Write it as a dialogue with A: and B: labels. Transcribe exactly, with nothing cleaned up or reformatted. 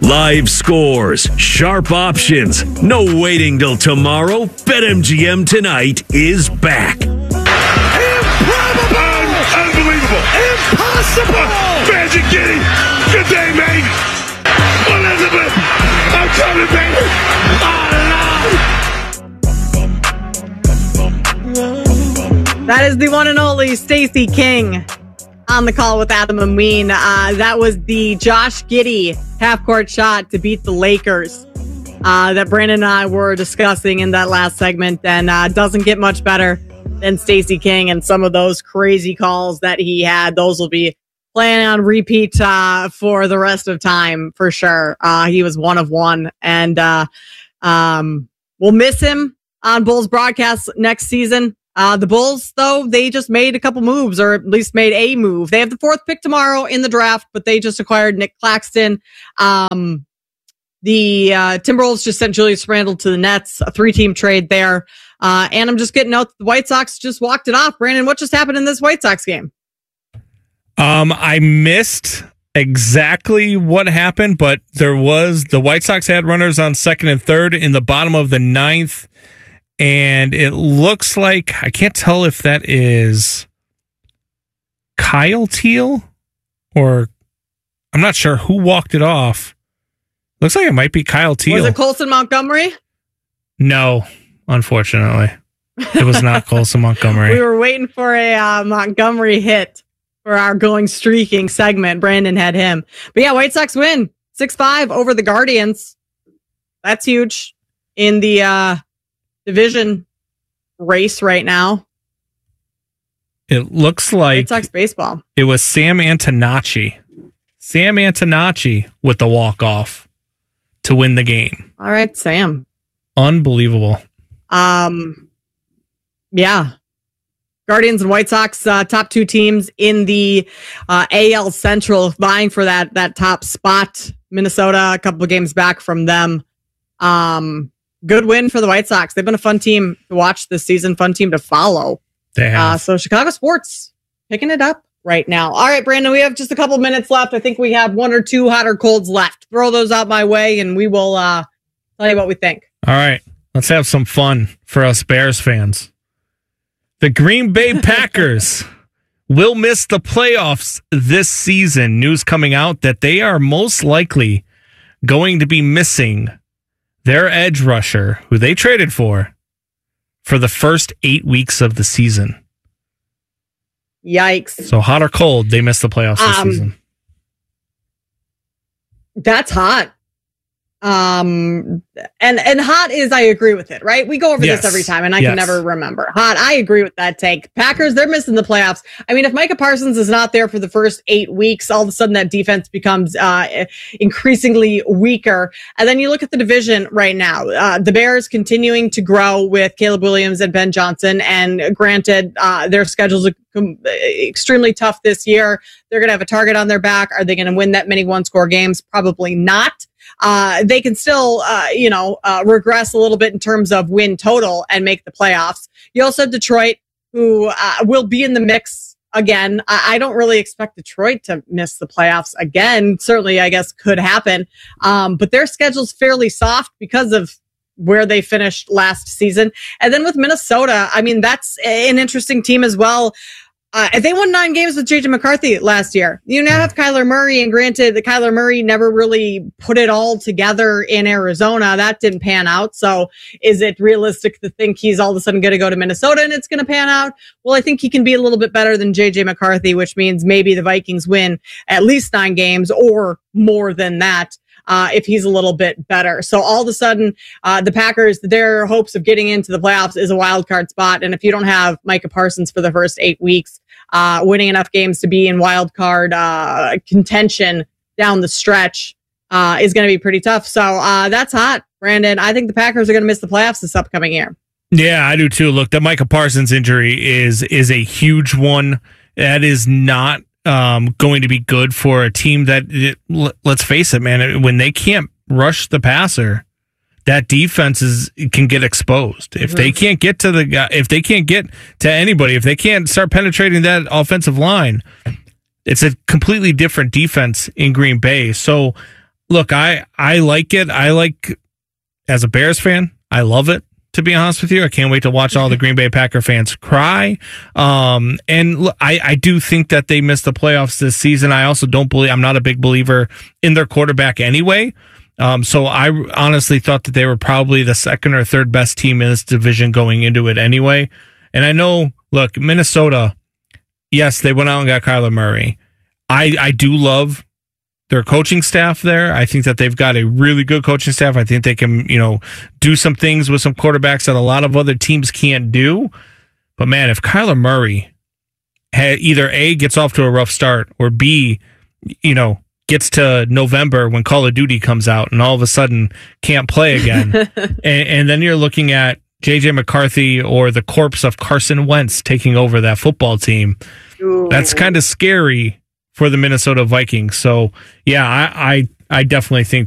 A: Live scores, sharp options, no waiting till tomorrow. BetMGM tonight is back.
B: Improbable! Unbelievable! Impossible! Magic Kitty! Good day, mate! Elizabeth! I'm coming, baby! Oh,
C: That is the one and only Stacey King on the call with Adam and Ween. Uh, that was the Josh Giddey half-court shot to beat the Lakers uh, that Brandon and I were discussing in that last segment, and uh, doesn't get much better than Stacey King and some of those crazy calls that he had. Those will be playing on repeat uh, for the rest of time for sure. Uh, he was one of one, and uh, um, we'll miss him on Bulls broadcasts next season. Uh, the Bulls, though, they just made a couple moves, or at least made a move. They have the fourth pick tomorrow in the draft, but they just acquired Nick Claxton. Um, the uh, Timberwolves just sent Julius Randle to the Nets, a three-team trade there. Uh, and I'm just getting out that the White Sox just walked it off. Brandon, what just happened in this White Sox game?
D: Um, I missed exactly what happened, but there was the White Sox had runners on second and third in the bottom of the ninth. And it looks like, I can't tell if that is Kyle Teal or I'm not sure who walked it off. Looks like it might be Kyle Teal.
C: Was it Colson Montgomery?
D: No, unfortunately. It was not Colson Montgomery.
C: We were waiting for a uh, Montgomery hit for our going streaking segment. Brandon had him. But yeah, White Sox win six five over the Guardians. That's huge in the uh, division race right now.
D: It looks like
C: White Sox baseball.
D: It was Sam Antonacci. Sam Antonacci with the walk-off to win the game.
C: All right, Sam.
D: Unbelievable.
C: Um, yeah. Guardians and White Sox, uh, top two teams in the uh, A L Central, vying for that that top spot. Minnesota, a couple of games back from them. Um, good win for the White Sox. They've been a fun team to watch this season, fun team to follow.
D: They have.
C: Uh, so Chicago sports picking it up right now. All right, Brandon, we have just a couple minutes left. I think we have one or two hot or colds left. Throw those out my way, and we will uh, tell you what we think.
D: All right, let's have some fun for us Bears fans. The Green Bay Packers will miss the playoffs this season. News coming out that they are most likely going to be missing their edge rusher, who they traded for, for the first eight weeks of the season.
C: Yikes.
D: So hot or cold, they missed the playoffs this
C: Um,
D: season.
C: That's hot. Um, and, and hot is, I agree with it, right? We go over
D: Yes.
C: this every time and I
D: Yes.
C: can never remember. Hot, I agree with that take. Packers, they're missing the playoffs. I mean, if Micah Parsons is not there for the first eight weeks, all of a sudden that defense becomes, uh, increasingly weaker. And then you look at the division right now, uh, the Bears continuing to grow with Caleb Williams and Ben Johnson. And granted, uh, their schedules are com- extremely tough this year. They're going to have a target on their back. Are they going to win that many one score games? Probably not. Uh, they can still, uh, you know, uh, regress a little bit in terms of win total and make the playoffs. You also have Detroit, who uh, will be in the mix again. I, I don't really expect Detroit to miss the playoffs again. Certainly, I guess, could happen. Um, but their schedule's fairly soft because of where they finished last season. And then with Minnesota, I mean, that's an interesting team as well. Uh, they won nine games with J J McCarthy last year. You now have Kyler Murray, and granted, the Kyler Murray never really put it all together in Arizona. That didn't pan out. So is it realistic to think he's all of a sudden going to go to Minnesota and it's going to pan out? Well, I think he can be a little bit better than J J McCarthy, which means maybe the Vikings win at least nine games or more than that. Uh, if he's a little bit better. So all of a sudden, uh, the Packers, their hopes of getting into the playoffs is a wild card spot. And if you don't have Micah Parsons for the first eight weeks, uh, winning enough games to be in wild card, uh, contention down the stretch, uh, is going to be pretty tough. So, uh, that's hot, Brandon. I think the Packers are going to miss the playoffs this upcoming year.
D: Yeah, I do too. Look, the Micah Parsons injury is, is a huge one. That is not, Um, going to be good for a team that, it, let's face it, man, when they can't rush the passer, that defense is can get exposed. If mm-hmm. they can't get to the guy, if they can't get to anybody, if they can't start penetrating that offensive line, it's a completely different defense in Green Bay. So look, I, I like it. I like, as a Bears fan, I love it, to be honest with you. I can't wait to watch all the Green Bay Packer fans cry. Um, and look, I, I do think that they missed the playoffs this season. I also don't believe, I'm not a big believer in their quarterback anyway. Um, so I honestly thought that they were probably the second or third best team in this division going into it anyway. And I know, look, Minnesota, yes, they went out and got Kyler Murray. I, I do love their coaching staff there. I think that they've got a really good coaching staff. I think they can, you know, do some things with some quarterbacks that a lot of other teams can't do. But man, if Kyler Murray had either A, gets off to a rough start, or B, you know, gets to November when Call of Duty comes out and all of a sudden can't play again. and, and then you're looking at J J McCarthy or the corpse of Carson Wentz taking over that football team. Ooh. That's kind of scary for the Minnesota Vikings. So, yeah, I, I, I definitely think